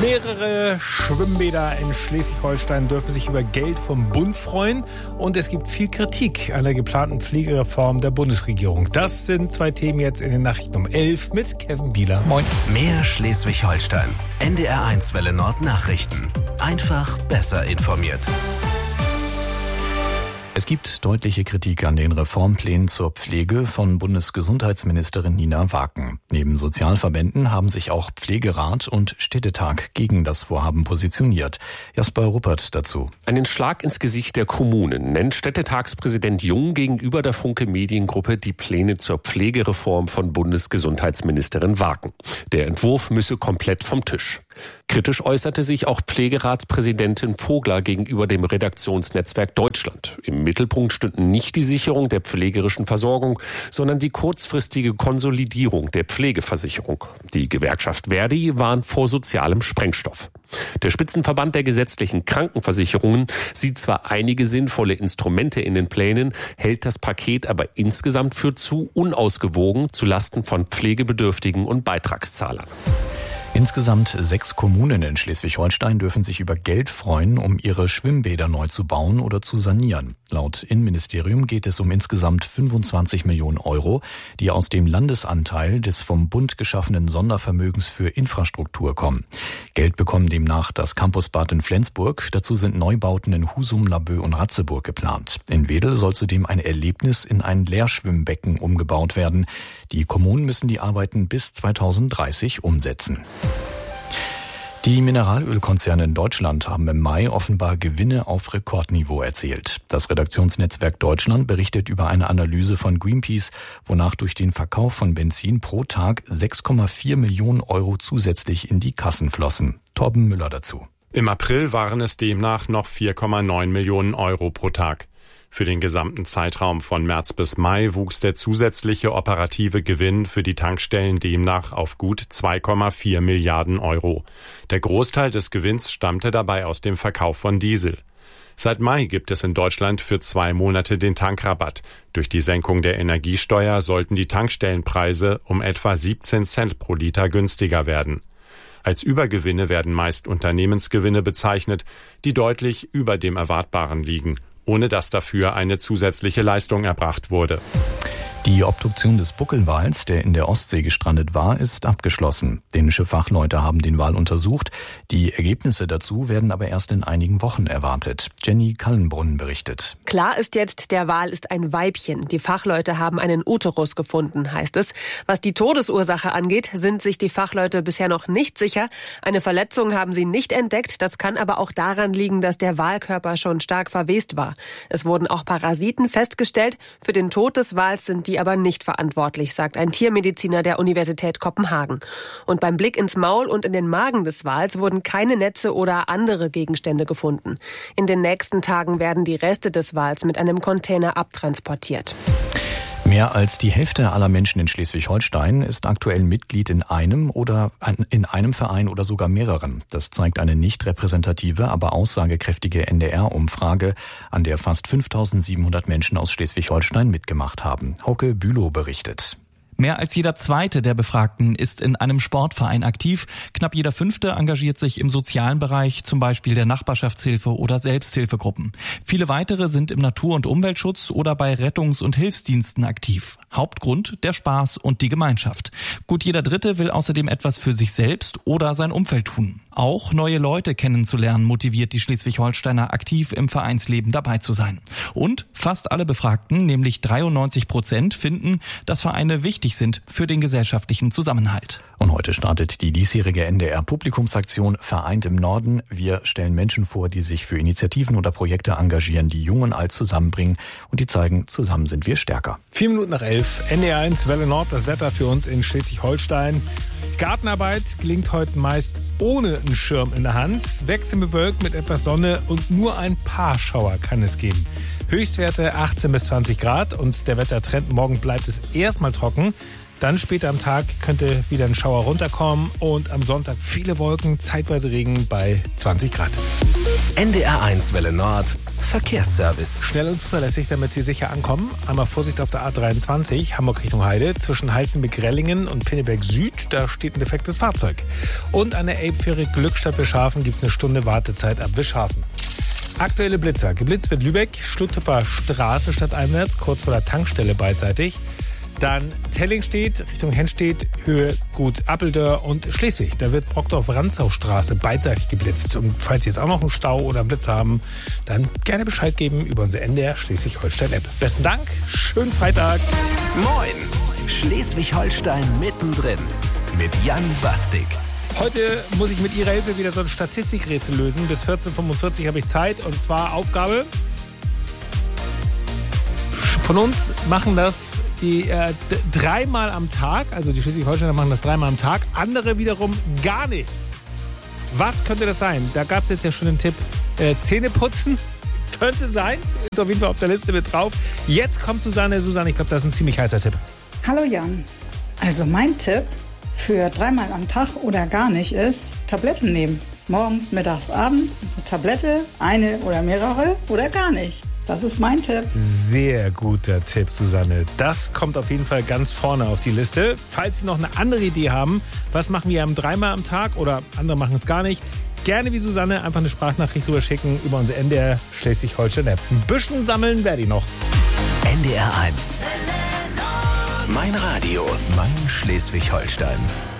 Mehrere Schwimmbäder in Schleswig-Holstein dürfen sich über Geld vom Bund freuen. Und es gibt viel Kritik an der geplanten Pflegereform der Bundesregierung. Das sind zwei Themen jetzt in den Nachrichten um 11 mit Kevin Bieler. Moin. Mehr Schleswig-Holstein. NDR1 Welle Nord Nachrichten. Einfach besser informiert. Es gibt deutliche Kritik an den Reformplänen zur Pflege von Bundesgesundheitsministerin Nina Waken. Neben Sozialverbänden haben sich auch Pflegerat und Städtetag gegen das Vorhaben positioniert. Jasper Ruppert dazu. Einen Schlag ins Gesicht der Kommunen nennt Städtetagspräsident Jung gegenüber der Funke Mediengruppe die Pläne zur Pflegereform von Bundesgesundheitsministerin Waken. Der Entwurf müsse komplett vom Tisch. Kritisch äußerte sich auch Pflegeratspräsidentin Vogler gegenüber dem Redaktionsnetzwerk Deutschland. Im Mittelpunkt stünden nicht die Sicherung der pflegerischen Versorgung, sondern die kurzfristige Konsolidierung der Pflegeversicherung. Die Gewerkschaft Verdi warnt vor sozialem Sprengstoff. Der Spitzenverband der gesetzlichen Krankenversicherungen sieht zwar einige sinnvolle Instrumente in den Plänen, hält das Paket aber insgesamt für zu unausgewogen zulasten von Pflegebedürftigen und Beitragszahlern. Insgesamt 6 Kommunen in Schleswig-Holstein dürfen sich über Geld freuen, um ihre Schwimmbäder neu zu bauen oder zu sanieren. Laut Innenministerium geht es um insgesamt 25 Millionen Euro, die aus dem Landesanteil des vom Bund geschaffenen Sondervermögens für Infrastruktur kommen. Geld bekommen demnach das Campusbad in Flensburg. Dazu sind Neubauten in Husum, Laboe und Ratzeburg geplant. In Wedel soll zudem ein Erlebnis in ein Leerschwimmbecken umgebaut werden. Die Kommunen müssen die Arbeiten bis 2030 umsetzen. Die Mineralölkonzerne in Deutschland haben im Mai offenbar Gewinne auf Rekordniveau erzielt. Das Redaktionsnetzwerk Deutschland berichtet über eine Analyse von Greenpeace, wonach durch den Verkauf von Benzin pro Tag 6,4 Millionen Euro zusätzlich in die Kassen flossen. Torben Müller dazu. Im April waren es demnach noch 4,9 Millionen Euro pro Tag. Für den gesamten Zeitraum von März bis Mai wuchs der zusätzliche operative Gewinn für die Tankstellen demnach auf gut 2,4 Milliarden Euro. Der Großteil des Gewinns stammte dabei aus dem Verkauf von Diesel. Seit Mai gibt es in Deutschland für 2 Monate den Tankrabatt. Durch die Senkung der Energiesteuer sollten die Tankstellenpreise um etwa 17 Cent pro Liter günstiger werden. Als Übergewinne werden meist Unternehmensgewinne bezeichnet, die deutlich über dem Erwartbaren liegen, ohne dass dafür eine zusätzliche Leistung erbracht wurde. Die Obduktion des Buckelwals, der in der Ostsee gestrandet war, ist abgeschlossen. Dänische Fachleute haben den Wal untersucht. Die Ergebnisse dazu werden aber erst in einigen Wochen erwartet. Jenny Kallenbrunn berichtet. Klar ist jetzt, der Wal ist ein Weibchen. Die Fachleute haben einen Uterus gefunden, heißt es. Was die Todesursache angeht, sind sich die Fachleute bisher noch nicht sicher. Eine Verletzung haben sie nicht entdeckt. Das kann aber auch daran liegen, dass der Walkörper schon stark verwest war. Es wurden auch Parasiten festgestellt. Für den Tod des Wals sind die aber nicht verantwortlich, sagt ein Tiermediziner der Universität Kopenhagen. Und beim Blick ins Maul und in den Magen des Wals wurden keine Netze oder andere Gegenstände gefunden. In den nächsten Tagen werden die Reste des Wals mit einem Container abtransportiert. Mehr als die Hälfte aller Menschen in Schleswig-Holstein ist aktuell Mitglied in einem Verein oder sogar mehreren. Das zeigt eine nicht repräsentative, aber aussagekräftige NDR-Umfrage, an der fast 5.700 Menschen aus Schleswig-Holstein mitgemacht haben. Hauke Bülow berichtet. Mehr als jeder Zweite der Befragten ist in einem Sportverein aktiv. Knapp jeder Fünfte engagiert sich im sozialen Bereich, zum Beispiel der Nachbarschaftshilfe oder Selbsthilfegruppen. Viele weitere sind im Natur- und Umweltschutz oder bei Rettungs- und Hilfsdiensten aktiv. Hauptgrund der Spaß und die Gemeinschaft. Gut jeder Dritte will außerdem etwas für sich selbst oder sein Umfeld tun. Auch neue Leute kennenzulernen motiviert die Schleswig-Holsteiner, aktiv im Vereinsleben dabei zu sein. Und fast alle Befragten, nämlich 93%, finden, dass Vereine wichtig sind für den gesellschaftlichen Zusammenhalt. Und heute startet die diesjährige NDR-Publikumsaktion Vereint im Norden. Wir stellen Menschen vor, die sich für Initiativen oder Projekte engagieren, die Jung und Alt zusammenbringen und die zeigen, zusammen sind wir stärker. 4 Minuten nach 11, NDR1 Welle Nord, das Wetter für uns in Schleswig-Holstein. Gartenarbeit gelingt heute meist ohne einen Schirm in der Hand. Wechselbewölkt mit etwas Sonne und nur ein paar Schauer kann es geben. Höchstwerte 18 bis 20 Grad und der Wettertrend, morgen bleibt es erstmal trocken. Dann später am Tag könnte wieder ein Schauer runterkommen und am Sonntag viele Wolken, zeitweise Regen bei 20 Grad. NDR1 Welle Nord Verkehrsservice. Schnell und zuverlässig, damit Sie sicher ankommen. Einmal Vorsicht auf der A23, Hamburg Richtung Heide. Zwischen Halzenbeck-Rellingen und Pinneberg Süd, da steht ein defektes Fahrzeug. Und an der Elbfähre Glückstadt-Wischhafen gibt es eine Stunde Wartezeit ab Wischhafen. Aktuelle Blitzer. Geblitzt wird Lübeck, Stuttgarter Straße stadteinwärts, kurz vor der Tankstelle beidseitig. Dann Tellingstedt, Richtung Henstedt, Höhe Gut Appeldörr und Schleswig. Da wird Brockdorf-Ranzau-Straße beidseitig geblitzt. Und falls Sie jetzt auch noch einen Stau oder einen Blitz haben, dann gerne Bescheid geben über unsere NDR Schleswig-Holstein-App. Besten Dank, schönen Freitag. Moin, Schleswig-Holstein mittendrin mit Jan Bastik. Heute muss ich mit Ihrer Hilfe wieder so ein Statistikrätsel lösen. Bis 14:45 Uhr habe ich Zeit. Und zwar Aufgabe: Von uns machen das die dreimal am Tag, also die Schleswig-Holsteiner machen das dreimal am Tag, andere wiederum gar nicht. Was könnte das sein? Da gab es jetzt ja schon den Tipp, Zähne putzen. Könnte sein, ist auf jeden Fall auf der Liste mit drauf. Jetzt kommt Susanne, ich glaube, das ist ein ziemlich heißer Tipp. Hallo Jan, also mein Tipp für dreimal am Tag oder gar nicht ist, Tabletten nehmen. Morgens, mittags, abends, eine Tablette, eine oder mehrere oder gar nicht. Das ist mein Tipp. Sehr guter Tipp, Susanne. Das kommt auf jeden Fall ganz vorne auf die Liste. Falls Sie noch eine andere Idee haben, was machen wir dreimal am Tag oder andere machen es gar nicht, gerne wie Susanne einfach eine Sprachnachricht rüber schicken über unsere NDR Schleswig-Holstein-App. Ein bisschen sammeln werde ich noch. NDR1. Mein Radio, mein Schleswig-Holstein.